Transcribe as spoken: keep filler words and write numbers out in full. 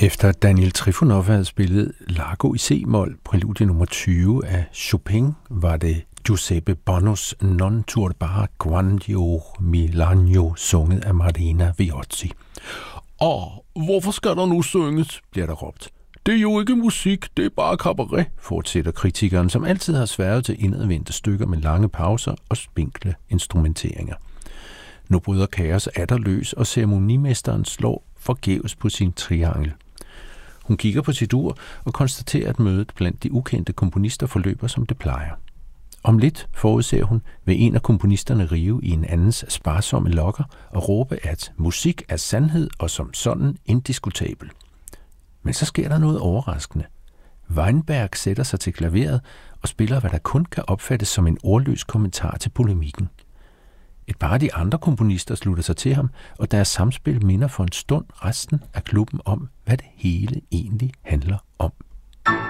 Efter Daniel Trifonov havde spillet Largo i C-mol, præludie nummer tyve af Chopin, var det Giuseppe Bonos Non turbare quando mi lagno, sunget af Marina Viozzi. Åh, hvorfor skal der nu synges, bliver der råbt. Det er jo ikke musik, det er bare cabaret, fortsætter kritikeren, som altid har sværget til indadvendte stykker med lange pauser og spinkle instrumenteringer. Nu bryder kaos atter løs, og ceremonimesteren slår forgæves på sin triangel. Hun kigger på sit ur og konstaterer, at mødet blandt de ukendte komponister forløber, som det plejer. Om lidt forudser hun, vil en af komponisterne rive i en andens sparsomme lokker og råbe, at musik er sandhed og som sådan indiskutabel. Men så sker der noget overraskende. Weinberg sætter sig til klaveret og spiller, hvad der kun kan opfattes som en ordløs kommentar til polemikken. Et par af de andre komponister slutter sig til ham, og deres samspil minder for en stund resten af klubben om, hvad det hele egentlig handler